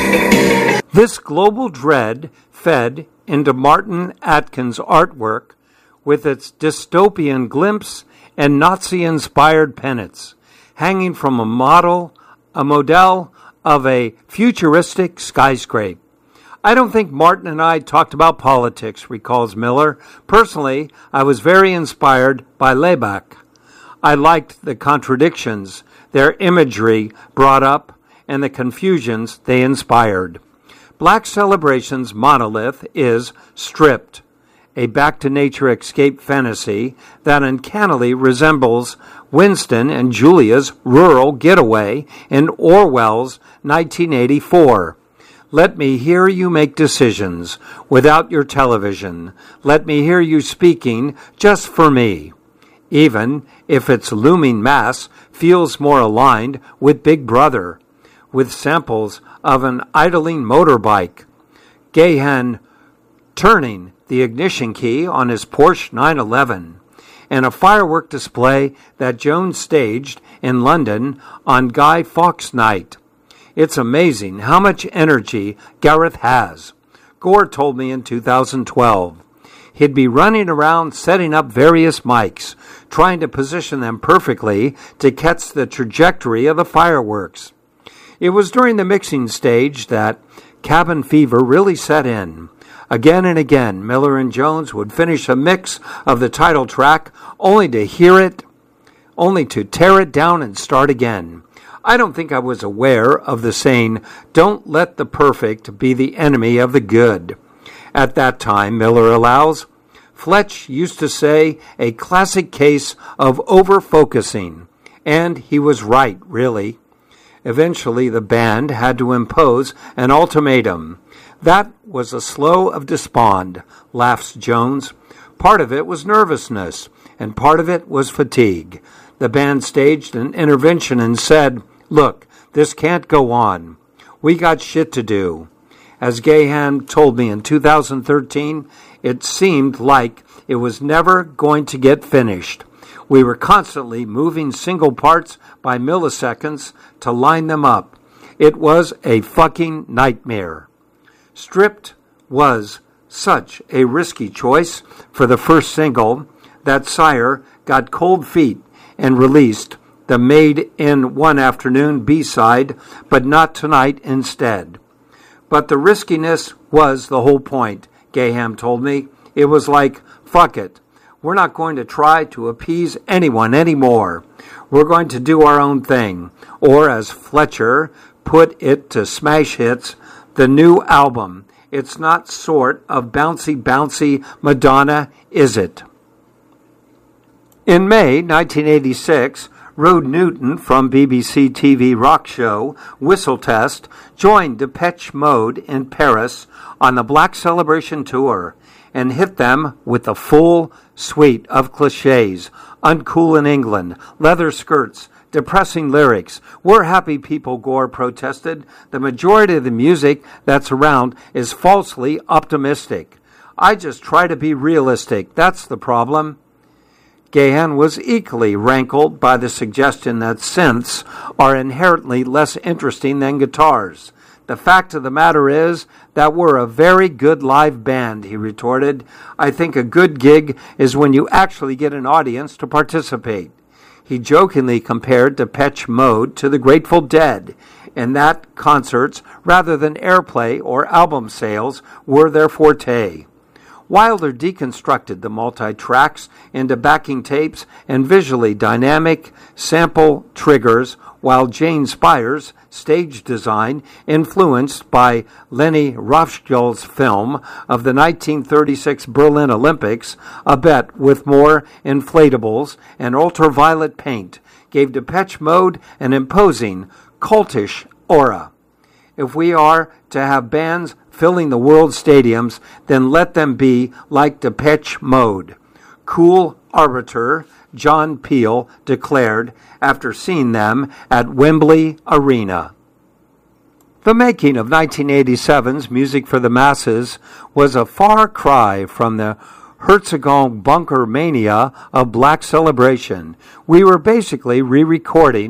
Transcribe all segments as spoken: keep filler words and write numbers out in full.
This global dread fed into Martin Atkins' artwork with its dystopian glimpse and Nazi-inspired pennants, hanging from a model, a model of a futuristic skyscraper. I don't think Martin and I talked about politics, recalls Miller. Personally, I was very inspired by Laibach. I liked the contradictions their imagery brought up and the confusions they inspired. Black Celebration's monolith is Stripped, a back-to-nature escape fantasy that uncannily resembles Winston and Julia's rural getaway in Orwell's nineteen eighty-four. Let me hear you make decisions without your television. Let me hear you speaking just for me, even if its looming mass feels more aligned with Big Brother, with samples of an idling motorbike, Gahan turning the ignition key on his Porsche nine eleven, and a firework display that Jones staged in London on Guy Fawkes Night. It's amazing how much energy Gareth has. Gore told me in two thousand twelve. He'd be running around setting up various mics, trying to position them perfectly to catch the trajectory of the fireworks. It was during the mixing stage that cabin fever really set in. Again and again, Miller and Jones would finish a mix of the title track only to hear it, only to tear it down and start again. I don't think I was aware of the saying, "Don't let the perfect be the enemy of the good." At that time, Miller allows, Fletch used to say, a classic case of over-focusing. And he was right, really. Eventually, the band had to impose an ultimatum. That was a slow of despond, laughs Jones. Part of it was nervousness, and part of it was fatigue. The band staged an intervention and said, "Look, this can't go on. We got shit to do." As Gahan told me in two thousand thirteen, it seemed like it was never going to get finished. We were constantly moving single parts by milliseconds to line them up. It was a fucking nightmare. Stripped was such a risky choice for the first single that Sire got cold feet and released the Made in One Afternoon B-side, But Not Tonight instead. But the riskiness was the whole point, Gaham told me. It was like, fuck it. We're not going to try to appease anyone anymore. We're going to do our own thing. Or, as Fletcher put it to Smash Hits, the new album. It's not sort of bouncy, bouncy Madonna, is it? In May nineteen eighty-six, Rode Newton from B B C T V rock show Whistle Test joined Depeche Mode in Paris on the Black Celebration tour and hit them with the full suite of cliches. Uncool in England, leather skirts, depressing lyrics. We're happy people, Gore protested. The majority of the music that's around is falsely optimistic. I just try to be realistic. That's the problem. Gahan was equally rankled by the suggestion that synths are inherently less interesting than guitars. The fact of the matter is that we're a very good live band, he retorted. I think a good gig is when you actually get an audience to participate. He jokingly compared Depeche Mode to the Grateful Dead, and that concerts, rather than airplay or album sales, were their forte. Wilder deconstructed the multi-tracks into backing tapes and visually dynamic sample triggers, while Jane Spires' stage design, influenced by Leni Rothschild's film of the nineteen thirty-six Berlin Olympics, a bet with more inflatables and ultraviolet paint, gave Depeche Mode an imposing, cultish aura. If we are to have bands filling the world stadiums, then let them be like Depeche Mode. Cool arbiter John Peel declared after seeing them at Wembley Arena. The making of nineteen eighty-seven's Music for the Masses was a far cry from the Herzegovina bunker mania of Black Celebration. We were basically re-recording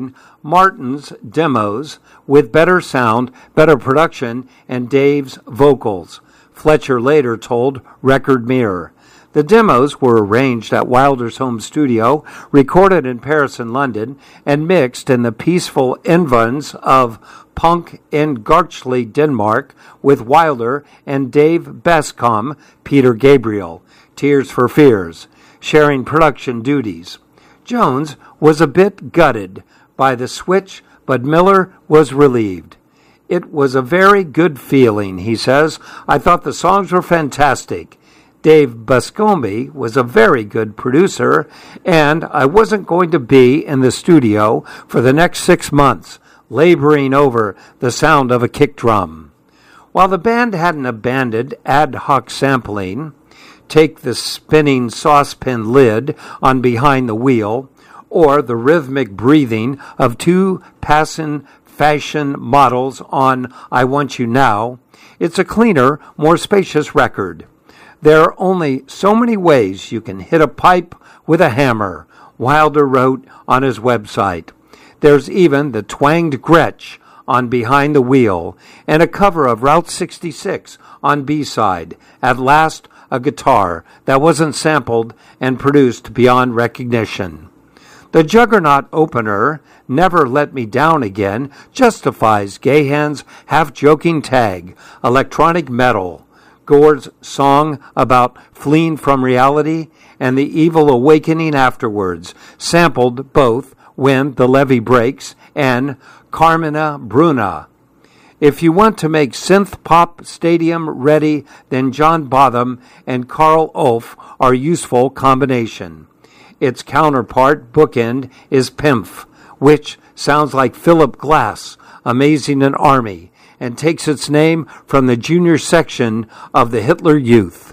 Martin's demos with better sound, better production, and Dave's vocals, Fletcher later told Record Mirror. The demos were arranged at Wilder's home studio, recorded in Paris and London, and mixed in the peaceful environs of Punk in Garchley, Denmark, with Wilder and Dave Bascom, Peter Gabriel, Tears for Fears, sharing production duties. Jones was a bit gutted by the switch, but Miller was relieved. It was a very good feeling, he says. I thought the songs were fantastic. Dave Bascombe was a very good producer, and I wasn't going to be in the studio for the next six months, laboring over the sound of a kick drum. While the band hadn't abandoned ad hoc sampling, take the spinning saucepan lid on Behind the Wheel, or the rhythmic breathing of two passing fashion models on I Want You Now, it's a cleaner, more spacious record. There are only so many ways you can hit a pipe with a hammer, Wilder wrote on his website. There's even the twanged Gretsch on Behind the Wheel, and a cover of Route sixty-six on B-side, At Last a Guitar, that wasn't sampled and produced beyond recognition. The Juggernaut opener, Never Let Me Down Again, justifies Gahan's half-joking tag, electronic metal. Gore's song about fleeing from reality and the evil awakening afterwards, sampled both When the Levee Breaks and Carmina Bruna. If you want to make synth pop stadium ready, then John Botham and Carl Ulf are useful combination. Its counterpart, bookend, is Pimpf, which sounds like Philip Glass, Amazing an Army, and takes its name from the junior section of the Hitler Youth.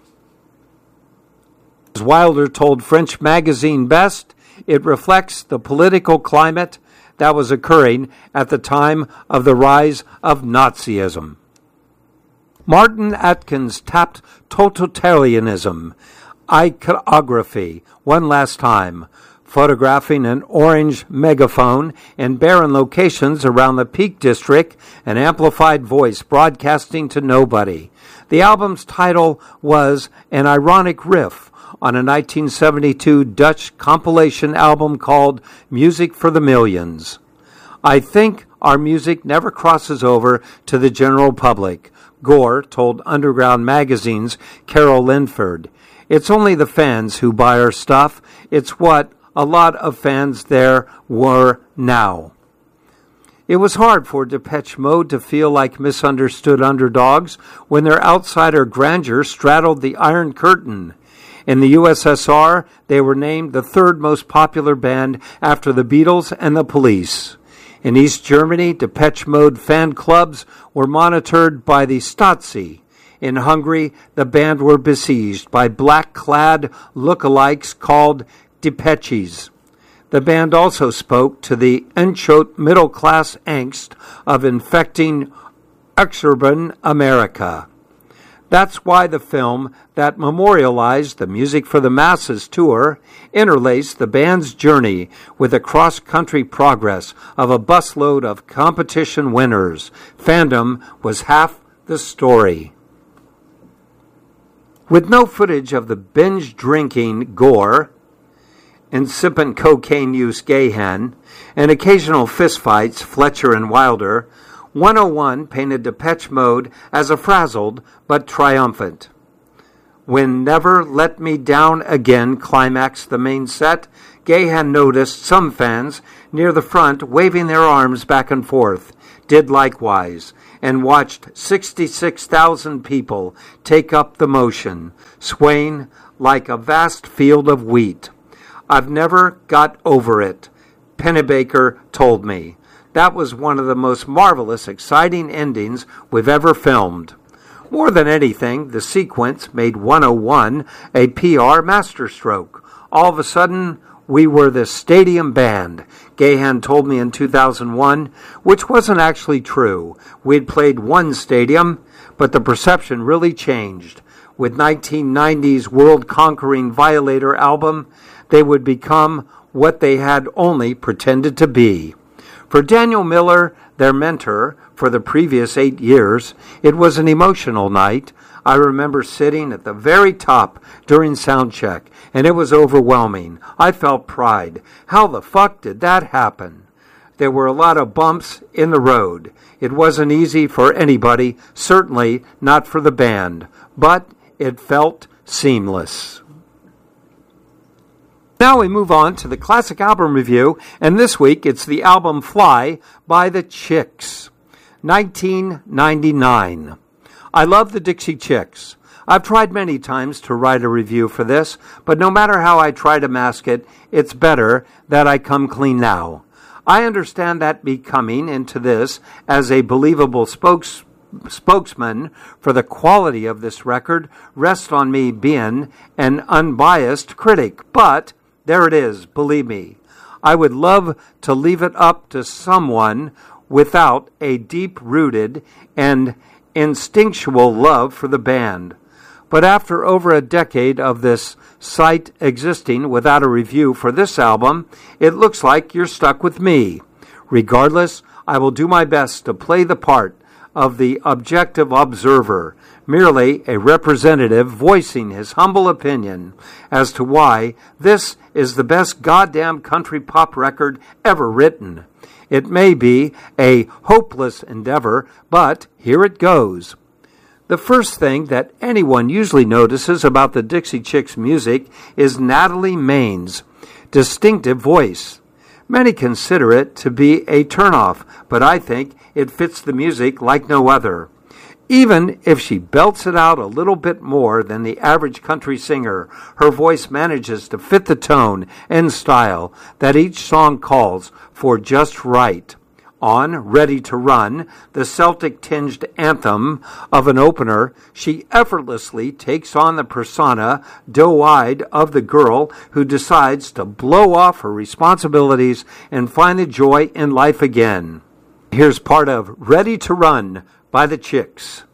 As Wilder told French magazine Best, it reflects the political climate that was occurring at the time of the rise of Nazism. Martin Atkins tapped totalitarianism, iconography, one last time, photographing an orange megaphone in barren locations around the Peak District, an amplified voice broadcasting to nobody. The album's title was an ironic riff on a nineteen seventy-two Dutch compilation album called Music for the Millions. I think our music never crosses over to the general public, Gore told Underground Magazine's Carol Linford. It's only the fans who buy our stuff. It's what a lot of fans there were now. It was hard for Depeche Mode to feel like misunderstood underdogs when their outsider grandeur straddled the Iron Curtain. In the U S S R, they were named the third most popular band after the Beatles and the Police. In East Germany, Depeche Mode fan clubs were monitored by the Stasi. In Hungary, the band were besieged by black-clad lookalikes called Depeches. The band also spoke to the enchote middle-class angst of infecting exurban America. That's why the film that memorialized the Music for the Masses tour interlaced the band's journey with the cross-country progress of a busload of competition winners. Fandom was half the story. With no footage of the binge-drinking Gore, incipient cocaine use Gahan, and occasional fistfights Fletcher and Wilder, one oh one painted Depeche Mode as a frazzled but triumphant. When Never Let Me Down Again climaxed the main set, Gahan noticed some fans near the front waving their arms back and forth, did likewise, and watched sixty-six thousand people take up the motion, swaying like a vast field of wheat. I've never got over it, Pennebaker told me. That was one of the most marvelous, exciting endings we've ever filmed. More than anything, the sequence made one oh one a P R masterstroke. All of a sudden, we were the stadium band, Gahan told me in two thousand one, which wasn't actually true. We'd played one stadium, but the perception really changed. With nineteen ninety's world-conquering Violator album, they would become what they had only pretended to be. For Daniel Miller, their mentor for the previous eight years, it was an emotional night. I remember sitting at the very top during sound check, and it was overwhelming. I felt pride. How the fuck did that happen? There were a lot of bumps in the road. It wasn't easy for anybody, certainly not for the band, but it felt seamless. Now we move on to the classic album review, and this week it's the album Fly by the Chicks, nineteen ninety-nine. I love the Dixie Chicks. I've tried many times to write a review for this, but no matter how I try to mask it, it's better that I come clean now. I understand that me coming into this as a believable spokes, spokesman for the quality of this record rests on me being an unbiased critic, but there it is, believe me. I would love to leave it up to someone without a deep-rooted and instinctual love for the band. But after over a decade of this site existing without a review for this album, it looks like you're stuck with me. Regardless, I will do my best to play the part of the objective observer, merely a representative voicing his humble opinion as to why this is the best goddamn country pop record ever written. It may be a hopeless endeavor, but here it goes. The first thing that anyone usually notices about the Dixie Chicks music is Natalie Maine's distinctive voice. Many consider it to be a turnoff, but I think it fits the music like no other. Even if she belts it out a little bit more than the average country singer, her voice manages to fit the tone and style that each song calls for just right. On Ready to Run, the Celtic-tinged anthem of an opener, she effortlessly takes on the persona, doe-eyed, of the girl who decides to blow off her responsibilities and find the joy in life again. Here's part of Ready to Run by the Chicks.